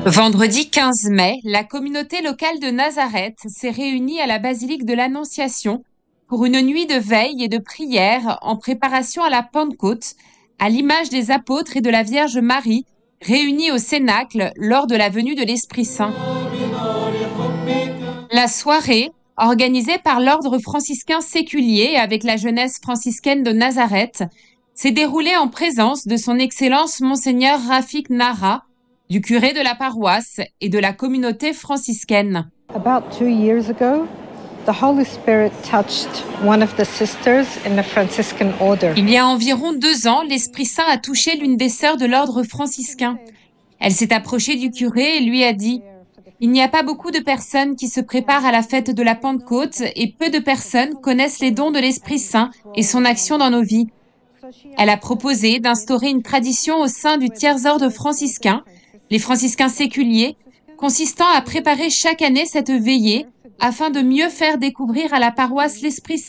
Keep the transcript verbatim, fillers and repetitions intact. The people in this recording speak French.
Vendredi quinze mai, la communauté locale de Nazareth s'est réunie à la basilique de l'Annonciation pour une nuit de veille et de prière en préparation à la Pentecôte, à l'image des apôtres et de la Vierge Marie, réunis au Cénacle lors de la venue de l'Esprit Saint. La soirée, organisée par l'ordre franciscain séculier avec la jeunesse franciscaine de Nazareth, s'est déroulée en présence de son Excellence Monseigneur Rafik Nara, du curé de la paroisse et de la communauté franciscaine. About two years ago, the Holy Spirit touched one of the sisters in the Franciscan order. Il y a environ deux ans, l'Esprit Saint a touché l'une des sœurs de l'ordre franciscain. Elle s'est approchée du curé et lui a dit « Il n'y a pas beaucoup de personnes qui se préparent à la fête de la Pentecôte et peu de personnes connaissent les dons de l'Esprit Saint et son action dans nos vies. » Elle a proposé d'instaurer une tradition au sein du tiers-ordre franciscain, les franciscains séculiers, consistant à préparer chaque année cette veillée afin de mieux faire découvrir à la paroisse l'Esprit Saint